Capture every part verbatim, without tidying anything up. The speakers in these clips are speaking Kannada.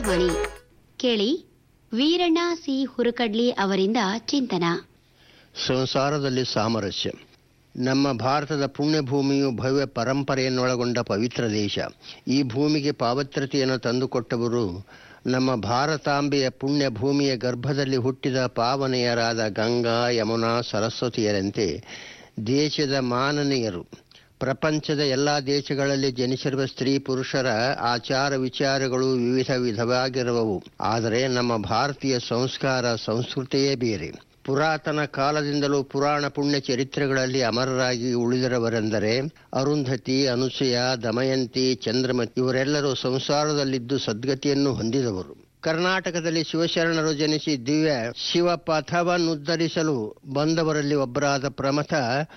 ಆಕಾಶವಾಣಿ ಕೇಳಿ ವೀರಣ್ಣ ಸಿ ಹುರಕಡ್ಲಿ ಅವರಿಂದ ಚಿಂತನ. ಸಂಸಾರದಲ್ಲಿ ಸಾಮರಸ್ಯ. ನಮ್ಮ ಭಾರತದ ಪುಣ್ಯಭೂಮಿಯು ಭವ್ಯ ಪರಂಪರೆಯನ್ನೊಳಗೊಂಡ ಪವಿತ್ರ ದೇಶ. ಈ ಭೂಮಿಗೆ ಪಾವಿತ್ರತೆಯನ್ನು ತಂದುಕೊಟ್ಟವರು ನಮ್ಮ ಭಾರತಾಂಬೆಯ ಪುಣ್ಯ ಭೂಮಿಯ ಗರ್ಭದಲ್ಲಿ ಹುಟ್ಟಿದ ಪಾವನೆಯರಾದ ಗಂಗಾ, ಯಮುನಾ, ಸರಸ್ವತಿಯರಂತೆ ದೇಶದ ಮಾನನೀಯರು. ಪ್ರಪಂಚದ ಎಲ್ಲ ದೇಶಗಳಲ್ಲಿ ಜನಿಸಿರುವ ಸ್ತ್ರೀ ಪುರುಷರ ಆಚಾರ ವಿಚಾರಗಳು ವಿವಿಧ ವಿಧವಾಗಿರುವವು. ಆದರೆ ನಮ್ಮ ಭಾರತೀಯ ಸಂಸ್ಕಾರ ಸಂಸ್ಕೃತಿಯೇ ಬೇರೆ. ಪುರಾತನ ಕಾಲದಿಂದಲೂ ಪುರಾಣ ಪುಣ್ಯ ಚರಿತ್ರೆಗಳಲ್ಲಿ ಅಮರರಾಗಿ ಉಳಿದಿರುವರೆಂದರೆ ಅರುಂಧತಿ, ಅನುಸೂಯ, ದಮಯಂತಿ, ಚಂದ್ರಮತಿ ಇವರೆಲ್ಲರೂ ಸಂಸಾರದಲ್ಲಿದ್ದು ಸದ್ಗತಿಯನ್ನು ಹೊಂದಿದವರು. ಕರ್ನಾಟಕದಲ್ಲಿ ಶಿವಶರಣರು ಜನಿಸಿ ದಿವ್ಯ ಶಿವಪಥವನ್ನುದ್ಧರಿಸಲು ಬಂದವರಲ್ಲಿ ಒಬ್ಬರಾದ ಪ್ರಮಥ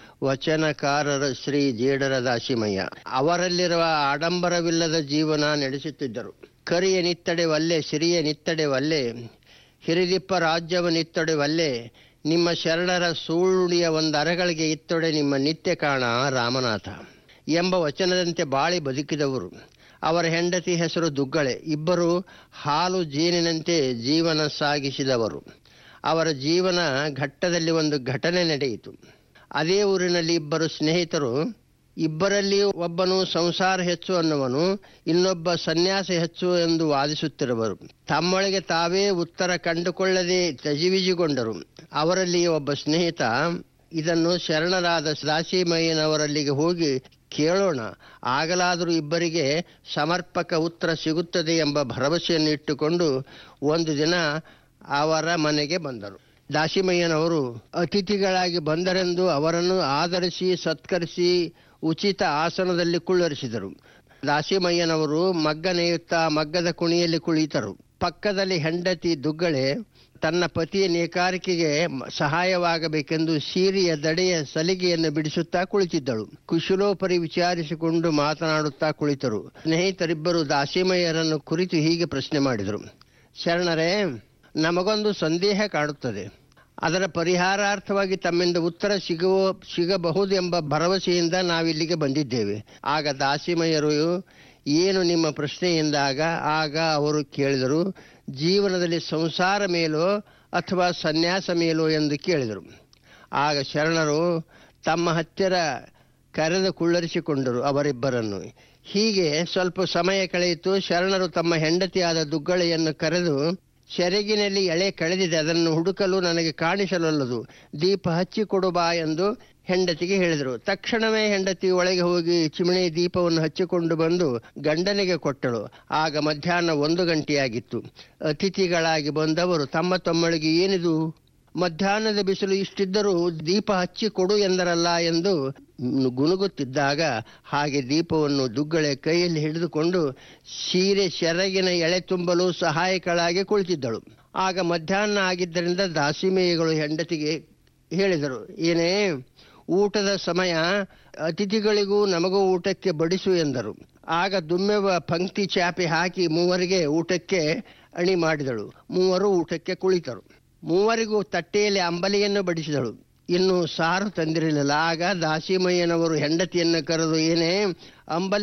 ವಚನಕಾರರ ಶ್ರೀ ಜೇಡರ ದಾಸಿಮಯ್ಯ. ಅವರಲ್ಲಿರುವ ಆಡಂಬರವಿಲ್ಲದ ಜೀವನ ನಡೆಸುತ್ತಿದ್ದರು. ಕರಿಯ ನಿತ್ತಡೆ ವಲ್ಲೆ, ಸಿರಿಯ ನಿತ್ತಡೆ ವಲ್ಲೆ, ಹಿರಿದಿಪ್ಪ ರಾಜ್ಯವ ನಿತ್ತೊಡೆ ವಲ್ಲೆ, ನಿಮ್ಮ ಶರಣರ ಸೂಳುಡಿಯ ಒಂದರಗಳಿಗೆ ಇತ್ತೊಡೆ ನಿಮ್ಮ ನಿತ್ಯ ಕಾಣ ರಾಮನಾಥ ಎಂಬ ವಚನದಂತೆ ಬಾಳಿ ಬದುಕಿದವರು. ಅವರ ಹೆಂಡತಿ ಹೆಸರು ದುಗ್ಗಳೆ. ಇಬ್ಬರು ಹಾಲು ಜೇನಿನಂತೆ ಜೀವನ ಸಾಗಿಸಿದವರು. ಅವರ ಜೀವನ ಘಟ್ಟದಲ್ಲಿ ಒಂದು ಘಟನೆ ನಡೆಯಿತು. ಅದೇ ಊರಿನಲ್ಲಿ ಇಬ್ಬರು ಸ್ನೇಹಿತರು, ಇಬ್ಬರಲ್ಲಿ ಒಬ್ಬನು ಸಂಸಾರ ಹೆಚ್ಚು ಅನ್ನುವನು, ಇನ್ನೊಬ್ಬ ಸನ್ಯಾಸ ಹೆಚ್ಚು ಎಂದು ವಾದಿಸುತ್ತಿರುವರು. ತಮ್ಮೊಳಗೆ ತಾವೇ ಉತ್ತರ ಕಂಡುಕೊಳ್ಳದೆ ತಜಿವಿಜಿಗೊಂಡರು. ಅವರಲ್ಲಿ ಒಬ್ಬ ಸ್ನೇಹಿತ, ಇದನ್ನು ಶರಣರಾದ ದಾಸಿಮಯ್ಯನವರಲ್ಲಿಗೆ ಹೋಗಿ ಕೇಳೋಣ, ಆಗಲಾದರೂ ಇಬ್ಬರಿಗೆ ಸಮರ್ಪಕ ಉತ್ತರ ಸಿಗುತ್ತದೆ ಎಂಬ ಭರವಸೆಯನ್ನು ಇಟ್ಟುಕೊಂಡು ಒಂದು ದಿನ ಅವರ ಮನೆಗೆ ಬಂದರು. ದಾಸಿಮಯ್ಯನವರು ಅತಿಥಿಗಳಾಗಿ ಬಂದರೆಂದು ಅವರನ್ನು ಆದರಿಸಿ ಸತ್ಕರಿಸಿ ಉಚಿತ ಆಸನದಲ್ಲಿ ಕುಳ್ಳರಿಸಿದರು. ದಾಸಿಮಯ್ಯನವರು ಮಗ್ಗ ನೇಯುತ್ತಾ ಮಗ್ಗದ ಕುಣಿಯಲ್ಲಿ ಕುಳಿತರು. ಪಕ್ಕದಲ್ಲಿ ಹೆಂಡತಿ ದುಗ್ಗಳೆ ತನ್ನ ಪತಿಯ ನೇಕಾರಿಕೆಗೆ ಸಹಾಯವಾಗಬೇಕೆಂದು ಸೀರೆಯ ದಡೆಯ ಸಲಿಗೆಯನ್ನು ಬಿಡಿಸುತ್ತಾ ಕುಳಿತಿದ್ದಳು. ಕುಶಲೋಪರಿ ವಿಚಾರಿಸಿಕೊಂಡು ಮಾತನಾಡುತ್ತಾ ಕುಳಿತರು. ಸ್ನೇಹಿತರಿಬ್ಬರು ದಾಸಿಮಯ್ಯರನ್ನು ಕುರಿತು ಹೀಗೆ ಪ್ರಶ್ನೆ ಮಾಡಿದರು. ಶರಣರೇ, ನಮಗೊಂದು ಸಂದೇಹ ಕಾಡುತ್ತದೆ. ಅದರ ಪರಿಹಾರಾರ್ಥವಾಗಿ ತಮ್ಮಿಂದ ಉತ್ತರ ಸಿಗುವ ಸಿಗಬಹುದು ಎಂಬ ಭರವಸೆಯಿಂದ ನಾವಿಲ್ಲಿಗೆ ಬಂದಿದ್ದೇವೆ. ಆಗ ದಾಸಿಮಯ್ಯರು, ಏನು ನಿಮ್ಮ ಪ್ರಶ್ನೆ ಎಂದಾಗ ಆಗ ಅವರು ಕೇಳಿದರು, ಜೀವನದಲ್ಲಿ ಸಂಸಾರ ಮೇಲೋ ಅಥವಾ ಸನ್ಯಾಸ ಮೇಲೋ ಎಂದು ಕೇಳಿದರು. ಆಗ ಶರಣರು ತಮ್ಮ ಹತ್ತಿರ ಕರೆದು ಕುಳ್ಳರಿಸಿಕೊಂಡರು ಅವರಿಬ್ಬರನ್ನು. ಹೀಗೆ ಸ್ವಲ್ಪ ಸಮಯ ಕಳೆಯಿತು. ಶರಣರು ತಮ್ಮ ಹೆಂಡತಿಯಾದ ದುಗ್ಗಳೆಯನ್ನು ಕರೆದು, ಸೆರಗಿನಲ್ಲಿ ಎಳೆ ಕಳೆದಿದೆ, ಅದನ್ನು ಹುಡುಕಲು ನನಗೆ ಕಾಣಿಸಲೊಲ್ಲದು, ದೀಪ ಹಚ್ಚಿಕೊಡು ಬಾ ಎಂದು ಹೆಂಡತಿಗೆ ಹೇಳಿದರು. ತಕ್ಷಣವೇ ಹೆಂಡತಿ ಒಳಗೆ ಹೋಗಿ ಚಿಮಣಿ ದೀಪವನ್ನು ಹಚ್ಚಿಕೊಂಡು ಬಂದು ಗಂಡನಿಗೆ ಕೊಟ್ಟಳು. ಆಗ ಮಧ್ಯಾಹ್ನ ಒಂದು ಗಂಟೆಯಾಗಿತ್ತು. ಅತಿಥಿಗಳಾಗಿ ಬಂದವರು ತಮ್ಮ ತಮ್ಮಳಿಗೆ ಏನಿದು, ಮಧ್ಯಾಹ್ನದ ಬಿಸಿಲು ಇಷ್ಟಿದ್ದರೂ ದೀಪ ಹಚ್ಚಿ ಕೊಡು ಎಂದರಲ್ಲ ಎಂದು ಗುನುಗುತ್ತಿದ್ದಾಗ ಹಾಗೆ ದೀಪವನ್ನು ದುಗ್ಗಳೆ ಕೈಯಲ್ಲಿ ಹಿಡಿದುಕೊಂಡು ಸೀರೆ ಸೆರಗಿನ ಎಳೆ ತುಂಬಲು ಸಹಾಯಕಳಾಗಿ ಕುಳಿತಿದ್ದಳು. ಆಗ ಮಧ್ಯಾಹ್ನ ಆಗಿದ್ದರಿಂದ ದಾಸಿಮೇಯಗಳು ಹೆಂಡತಿಗೆ ಹೇಳಿದರು, ಏನೇ, ಊಟದ ಸಮಯ, ಅತಿಥಿಗಳಿಗೂ ನಮಗೂ ಊಟಕ್ಕೆ ಬಡಿಸು ಎಂದರು. ಆಗ ದುಮ್ಮೆವ ಪಂಕ್ತಿ ಚಾಪೆ ಹಾಕಿ ಮೂವರಿಗೆ ಊಟಕ್ಕೆ ಅಣಿ ಮಾಡಿದಳು. ಮೂವರು ಊಟಕ್ಕೆ ಕುಳಿತರು. ಮೂವರಿಗೂ ತಟ್ಟೆಯಲ್ಲಿ ಅಂಬಲಿಯನ್ನು ಬಡಿಸಿದಳು. ಇನ್ನು ಸಾರು ತಂದಿರಲಿಲ್ಲ. ಆಗ ದಾಸಿಮಯ್ಯನವರು ಹೆಂಡತಿಯನ್ನು ಕರೆದು, ಏನೇ, ಅಂಬಲಿ